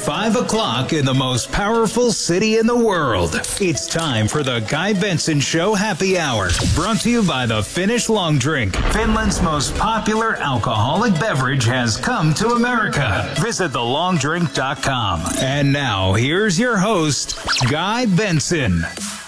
5 o'clock in the most powerful city in the world. It's time for the Guy Benson Show Happy Hour. Brought to you by the Finnish Long Drink. Finland's most popular alcoholic beverage has come to America. Visit thelongdrink.com. And now, here's your host, Guy Benson.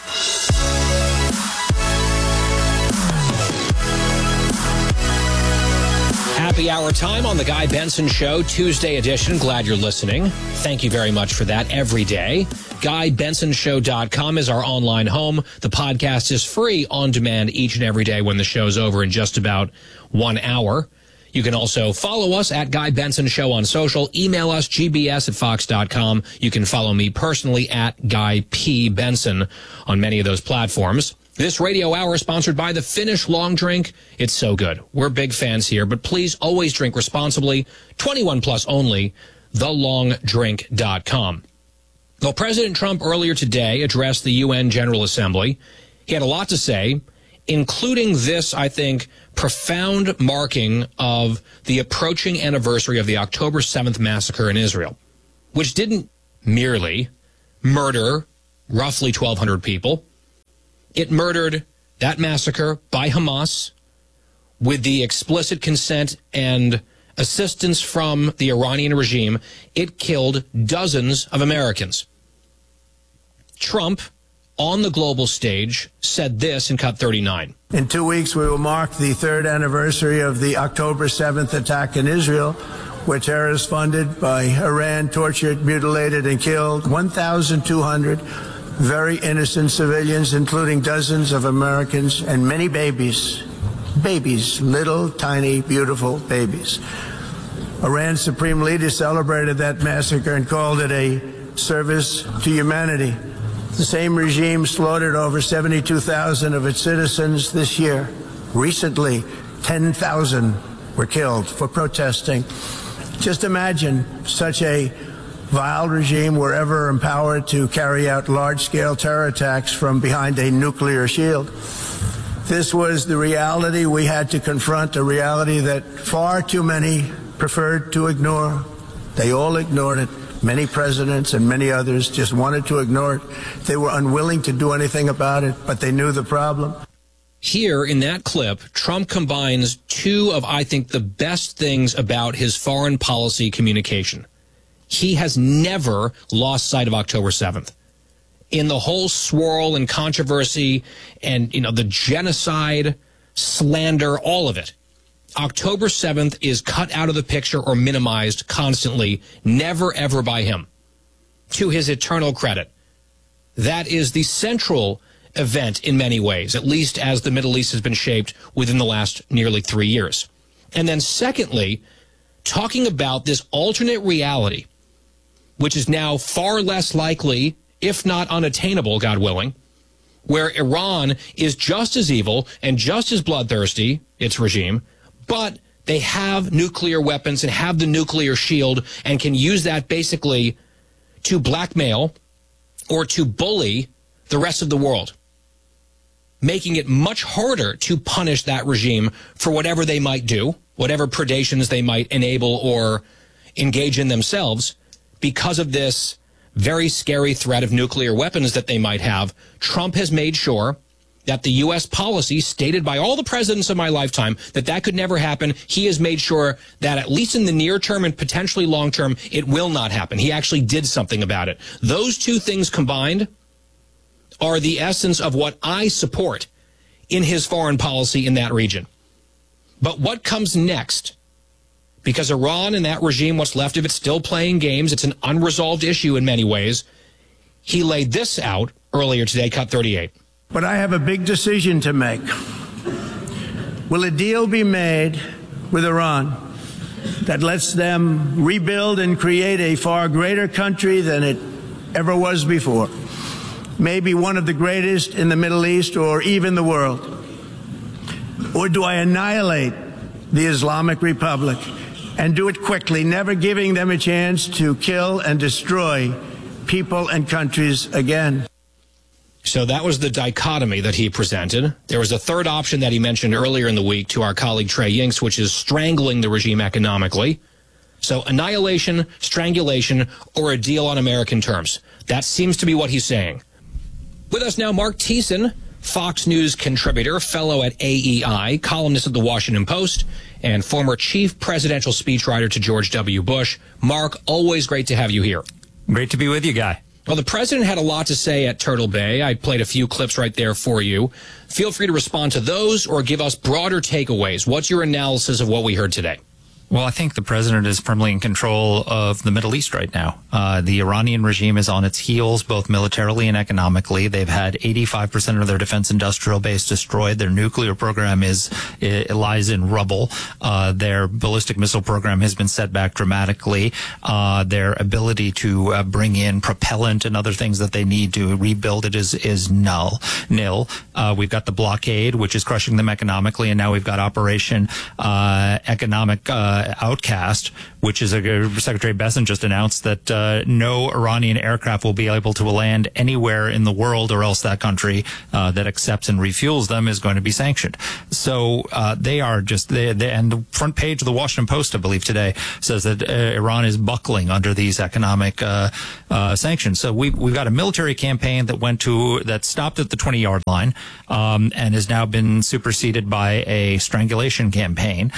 Happy hour time on the Guy Benson Show, Tuesday edition. Glad you're listening. Thank you very much for that every day. GuyBensonShow.com is our online home. The podcast is free on demand each and every day when the show's over in just about 1 hour. You can also follow us at Guy Benson Show on social. Email us, gbs@fox.com. You can follow me personally at Guy P. Benson on many of those platforms. This radio hour is sponsored by the Finnish Long Drink. It's so good. We're big fans here, but please always drink responsibly. 21 plus only, thelongdrink.com. Well, President Trump earlier today addressed the UN General Assembly. He had a lot to say, including this, I think, profound marking of the approaching anniversary of the October 7th massacre in Israel, which didn't merely murder roughly 1,200 people. It murdered that massacre by Hamas with the explicit consent and assistance from the Iranian regime. It killed dozens of Americans. Trump, on the global stage, said this in Cut 39. In 2 weeks, we will mark the third anniversary of the October 7th attack in Israel, where terrorists funded by Iran tortured, mutilated, and killed 1,200 very innocent civilians, including dozens of Americans and many babies. Babies, little, tiny, beautiful babies. Iran's supreme leader celebrated that massacre and called it a service to humanity. The same regime slaughtered over 72,000 of its citizens this year. Recently, 10,000 were killed for protesting. Just imagine such a vile regime were ever empowered to carry out large-scale terror attacks from behind a nuclear shield. This was the reality we had to confront, a reality that far too many preferred to ignore. They all ignored it. Many presidents and many others just wanted to ignore it. They were unwilling to do anything about it, but they knew the problem. Here in that clip, Trump combines two of, I think, the best things about his foreign policy communication. He has never lost sight of October 7th. In the whole swirl and controversy and, the genocide, slander, all of it, October 7th is cut out of the picture or minimized constantly, never ever by him. To his eternal credit. That is the central event in many ways, at least as the Middle East has been shaped within the last nearly 3 years. And then secondly, talking about this alternate reality, which is now far less likely, if not unattainable, God willing, where Iran is just as evil and just as bloodthirsty, its regime, but they have nuclear weapons and have the nuclear shield and can use that basically to blackmail or to bully the rest of the world, making it much harder to punish that regime for whatever they might do, whatever predations they might enable or engage in themselves. Because of this very scary threat of nuclear weapons that they might have, Trump has made sure that the U.S. policy stated by all the presidents of my lifetime that could never happen. He has made sure that at least in the near term and potentially long term, it will not happen. He actually did something about it. Those two things combined are the essence of what I support in his foreign policy in that region. But what comes next? Because Iran and that regime, what's left of it, still playing games. It's an unresolved issue in many ways. He laid this out earlier today, Cut 38. But I have a big decision to make. Will a deal be made with Iran that lets them rebuild and create a far greater country than it ever was before? Maybe one of the greatest in the Middle East or even the world? Or do I annihilate the Islamic Republic and do it quickly, never giving them a chance to kill and destroy people and countries again? So that was the dichotomy that he presented. There was a third option that he mentioned earlier in the week to our colleague Trey Yingst, which is strangling the regime economically. So annihilation, strangulation, or a deal on American terms. That seems to be what he's saying. With us now, Mark Thiessen, Fox News contributor, fellow at AEI, columnist at The Washington Post, and former chief presidential speechwriter to George W. Bush. Mark, always great to have you here. Great to be with you, Guy. Well, the president had a lot to say at Turtle Bay. I played a few clips right there for you. Feel free to respond to those or give us broader takeaways. What's your analysis of what we heard today? Well, I think the president is firmly in control of the Middle East right now. The Iranian regime is on its heels, both militarily and economically. They've had 85% of their defense industrial base destroyed. Their nuclear program lies in rubble. Their ballistic missile program has been set back dramatically. Their ability to bring in propellant and other things that they need to rebuild it is nil. We've got the blockade, which is crushing them economically, and now we've got Operation Economic Outcast, which is Secretary Bessent just announced that no Iranian aircraft will be able to land anywhere in the world, or else that country that accepts and refuels them is going to be sanctioned. So they are just and the front page of the Washington Post, I believe today, says that Iran is buckling under these economic sanctions. So we've got a military campaign that stopped at the 20-yard line and has now been superseded by a strangulation campaign.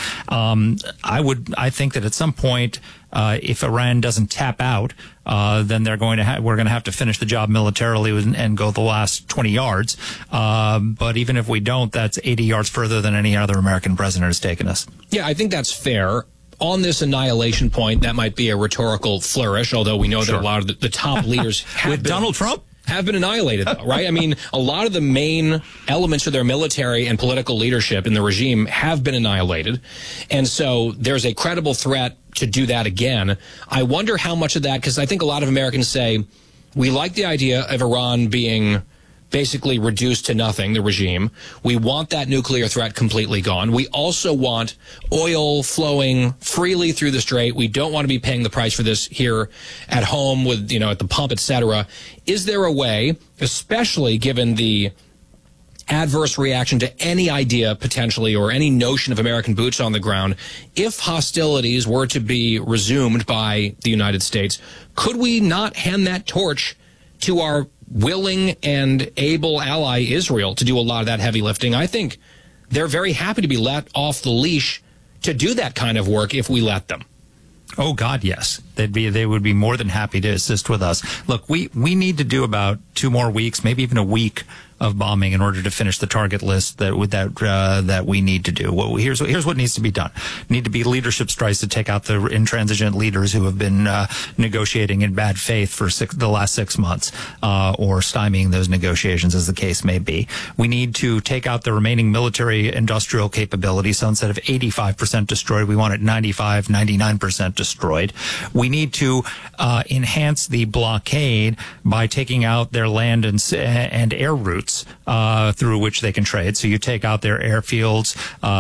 I think that at some point, if Iran doesn't tap out, then we're going to have to finish the job militarily and go the last 20 yards. But even if we don't, that's 80 yards further than any other American president has taken us. Yeah, I think that's fair. On this annihilation point, that might be a rhetorical flourish, although we know that a lot of the top leaders with Donald Trump have been annihilated, though, right? I mean, a lot of the main elements of their military and political leadership in the regime have been annihilated. And so there's a credible threat to do that again. I wonder how much of that, because I think a lot of Americans say, we like the idea of Iran being basically reduced to nothing, the regime. We want that nuclear threat completely gone. We also want oil flowing freely through the strait. We don't want to be paying the price for this here at home with, at the pump, etc. Is there a way, especially given the adverse reaction to any idea potentially or any notion of American boots on the ground, if hostilities were to be resumed by the United States, could we not hand that torch to our willing and able ally Israel to do a lot of that heavy lifting? I think they're very happy to be let off the leash to do that kind of work if we let them. Oh God, yes. They would be more than happy to assist with us. Look, we need to do about 2 more weeks, maybe even a week of bombing in order to finish the target list that we need to do. Well, here's what needs to be done. Need to be leadership strikes to take out the intransigent leaders who have been negotiating in bad faith for the last 6 months, or stymieing those negotiations, as the case may be. We need to take out the remaining military industrial capability. So instead of 85% destroyed, we want it 95, 99% destroyed. We need to enhance the blockade by taking out their land and air routes through which they can trade. So you take out their airfields,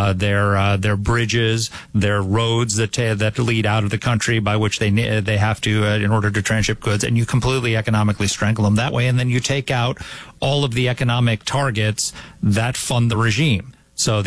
their bridges, their roads that lead out of the country by which they have to in order to transship goods, and you completely economically strangle them that way. And then you take out all of the economic targets that fund the regime. So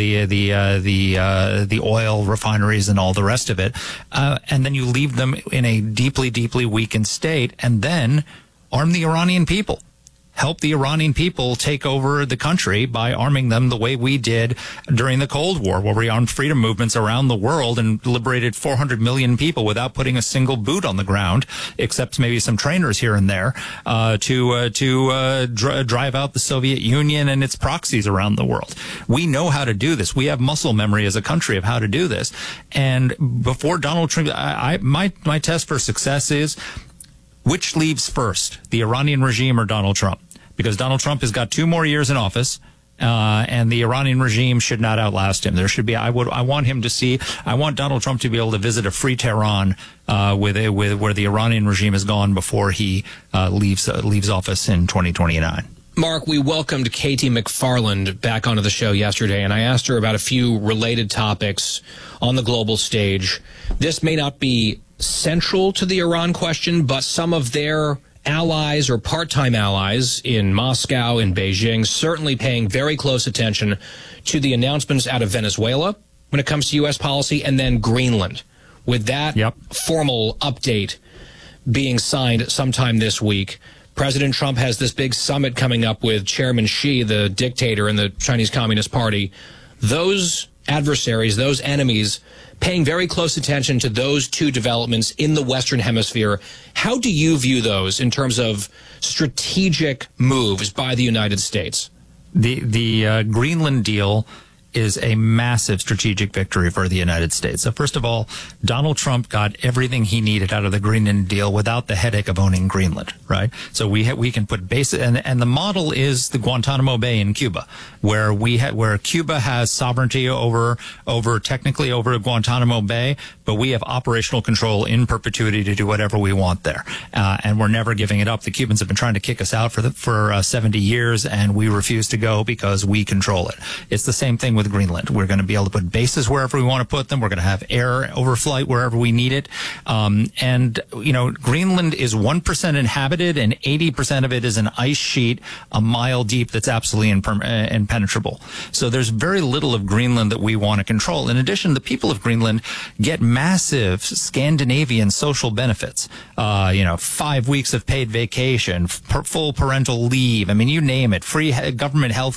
the oil refineries and all the rest of it, and then you leave them in a deeply, deeply weakened state, and then arm the Iranian people. Help the Iranian people take over the country by arming them the way we did during the Cold War, where we armed freedom movements around the world and liberated 400 million people without putting a single boot on the ground, except maybe some trainers here and there, to drive out the Soviet Union and its proxies around the world. We know how to do this. We have muscle memory as a country of how to do this. And before Donald Trump, my test for success is, which leaves first, the Iranian regime or Donald Trump? Because Donald Trump has got 2 more years in office, and the Iranian regime should not outlast him. There should be. I want Donald Trump to be able to visit a free Tehran where the Iranian regime is gone before he leaves office in 2029. Mark, we welcomed Katie McFarland back onto the show yesterday, and I asked her about a few related topics on the global stage. This may not be central to the Iran question, but some of their allies or part-time allies in Moscow, in Beijing, certainly paying very close attention to the announcements out of Venezuela when it comes to U.S. policy, and then Greenland. with that formal update being signed sometime this week, President Trump has this big summit coming up with Chairman Xi, the dictator in the Chinese Communist Party. Those adversaries, those enemies, paying very close attention to those two developments in the Western Hemisphere. How do you view those in terms of strategic moves by the United States? The Greenland deal is a massive strategic victory for the United States. So first of all, Donald Trump got everything he needed out of the Greenland deal without the headache of owning Greenland, right? So we can put base, and the model is the Guantanamo Bay in Cuba, where Cuba has sovereignty over Guantanamo Bay, but we have operational control in perpetuity to do whatever we want there, and we're never giving it up. The Cubans have been trying to kick us out for 70 years, and we refuse to go because we control it. It's the same thing with Greenland. We're going to be able to put bases wherever we want to put them. We're going to have air overflight wherever we need it. And Greenland is 1% inhabited, and 80% of it is an ice sheet a mile deep that's absolutely impenetrable. So there's very little of Greenland that we want to control. In addition, the people of Greenland get massive Scandinavian social benefits. 5 weeks of paid vacation, full parental leave. I mean, you name it, free government health